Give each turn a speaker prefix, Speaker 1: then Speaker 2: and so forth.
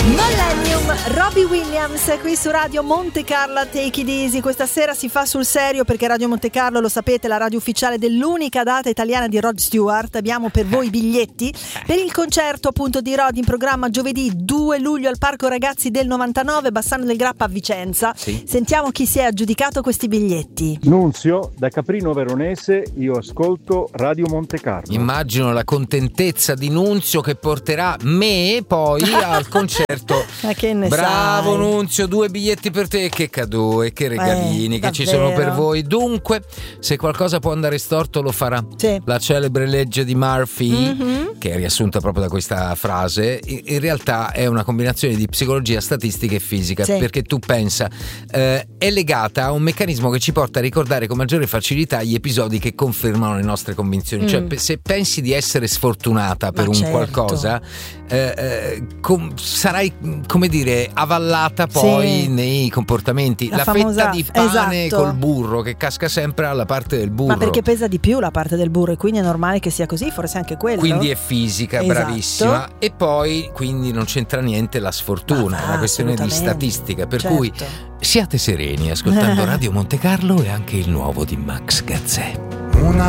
Speaker 1: Millennium, Robbie Williams qui su Radio Monte Carlo, Take It Easy. Questa sera si fa sul serio perché Radio Monte Carlo, lo sapete, è la radio ufficiale dell'unica data italiana di Rod Stewart. Abbiamo per voi i biglietti per il concerto appunto di Rod in programma giovedì 2 luglio al Parco Ragazzi del 99, Bassano del Grappa a Vicenza. Sì. Sentiamo chi si è aggiudicato questi biglietti.
Speaker 2: Nunzio, da Caprino Veronese, io ascolto Radio Monte Carlo.
Speaker 3: Immagino la contentezza di Nunzio che porterà me poi al concerto.
Speaker 1: Ma che ne
Speaker 3: Bravo
Speaker 1: sai?
Speaker 3: Nunzio, 2 biglietti per te, che cadeau e che regalini che ci
Speaker 1: davvero.
Speaker 3: sono per voi. Dunque, se qualcosa può andare storto lo farà.
Speaker 1: Sì.
Speaker 3: La celebre legge di Murphy, che è riassunta proprio da questa frase, in realtà è una combinazione di psicologia, statistica e fisica,
Speaker 1: Sì.
Speaker 3: perché tu pensa, è legata a un meccanismo che ci porta a ricordare con maggiore facilità gli episodi che confermano le nostre convinzioni. Cioè, se pensi di essere sfortunata per un qualcosa, sarai, come dire, avallata poi nei comportamenti. La fetta di pane col burro che casca sempre alla parte del burro.
Speaker 1: Ma perché pesa di più la parte del burro e quindi è normale che sia così, forse anche quello.
Speaker 3: Quindi è fisica, bravissima. E poi quindi non c'entra niente la sfortuna, è una questione di statistica, per cui siate sereni ascoltando Radio Monte Carlo e anche il nuovo di Max Gazzè.